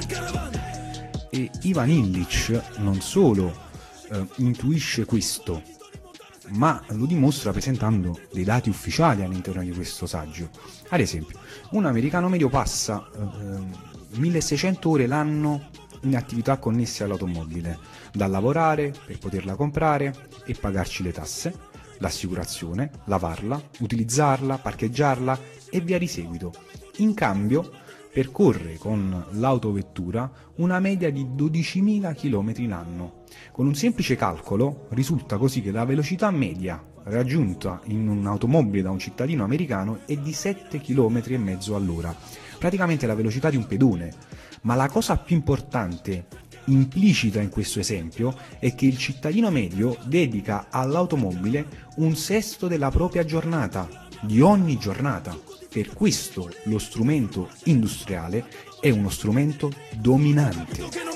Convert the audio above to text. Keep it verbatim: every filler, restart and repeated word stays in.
E Ivan Illich non solo eh, intuisce questo, ma lo dimostra presentando dei dati ufficiali all'interno di questo saggio. Ad esempio, un americano medio passa eh, milleseicento ore l'anno in attività connesse all'automobile, da lavorare per poterla comprare e pagarci le tasse, l'assicurazione, lavarla, utilizzarla, parcheggiarla e via di seguito. In cambio percorre con l'autovettura una media di dodicimila chilometri l'anno. Con un semplice calcolo risulta così che la velocità media raggiunta in un'automobile da un cittadino americano è di sette chilometri e mezzo all'ora, praticamente la velocità di un pedone. Ma la cosa più importante implicita in questo esempio è che il cittadino medio dedica all'automobile un sesto della propria giornata, di ogni giornata. Per questo lo strumento industriale è uno strumento dominante.